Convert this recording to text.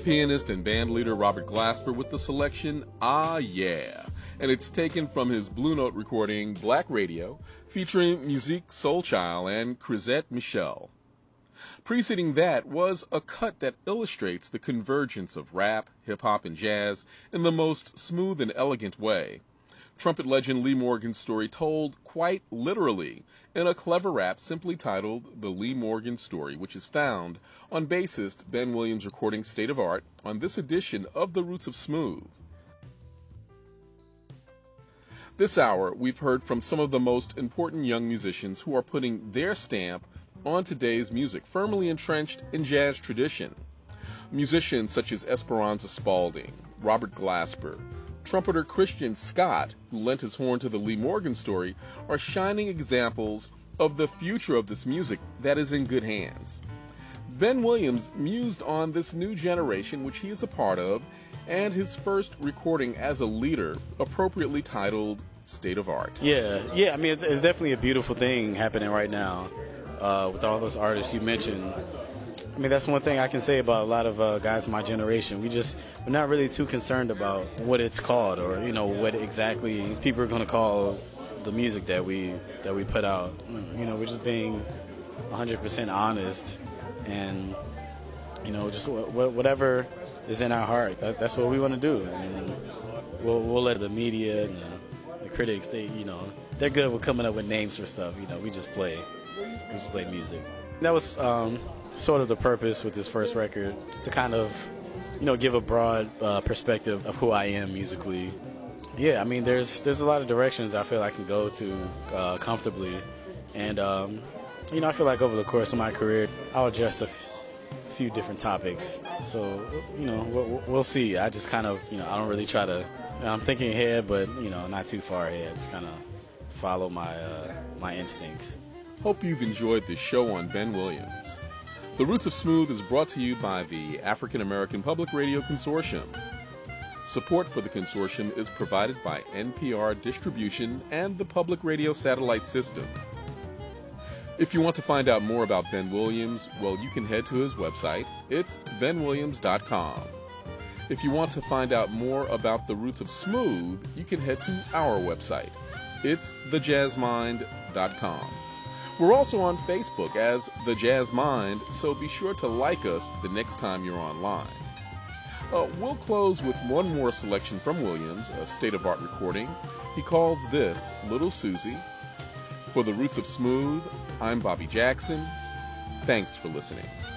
pianist and band leader Robert Glasper with the selection Ah Yeah, and it's taken from his Blue Note recording Black Radio, featuring Musique Soulchild and Chrisette Michele. Preceding that was a cut that illustrates the convergence of rap, hip-hop, and jazz in the most smooth and elegant way. Trumpet legend Lee Morgan's story told quite literally in a clever rap simply titled The Lee Morgan Story, which is found on bassist Ben Williams' recording State of Art on this edition of The Roots of Smooth. This hour, we've heard from some of the most important young musicians who are putting their stamp on today's music, firmly entrenched in jazz tradition. Musicians such as Esperanza Spalding, Robert Glasper, trumpeter Christian Scott, who lent his horn to the Lee Morgan Story, are shining examples of the future of this music that is in good hands. Ben Williams mused on this new generation, which he is a part of, and his first recording as a leader, appropriately titled State of Art. Yeah, I mean, it's definitely a beautiful thing happening right now with all those artists you mentioned. I mean, that's one thing I can say about a lot of guys in my generation. We're not really too concerned about what it's called or, what exactly people are going to call the music that we put out. We're just being 100% honest and, just whatever is in our heart. That's what we want to do. And we'll let the media and the critics, they're good with coming up with names for stuff. We just play music. That was sort of the purpose with this first record, to kind of, give a broad perspective of who I am musically. Yeah, I mean, there's a lot of directions I feel I can go to comfortably. And, I feel like over the course of my career, I'll address a few different topics. So, we'll see. I just kind of, I don't really try to, I'm thinking ahead, but, not too far ahead. Just kind of follow my instincts. Hope you've enjoyed this show on Ben Williams. The Roots of Smooth is brought to you by the African American Public Radio Consortium. Support for the consortium is provided by NPR Distribution and the Public Radio Satellite System. If you want to find out more about Ben Williams, well, you can head to his website. It's benwilliams.com. If you want to find out more about the Roots of Smooth, you can head to our website. It's thejazzmind.com. We're also on Facebook as The Jazz Mind, so be sure to like us the next time you're online. We'll close with one more selection from Williams, a state-of-art recording. He calls this Little Susie. For The Roots of Smooth, I'm Bobby Jackson. Thanks for listening.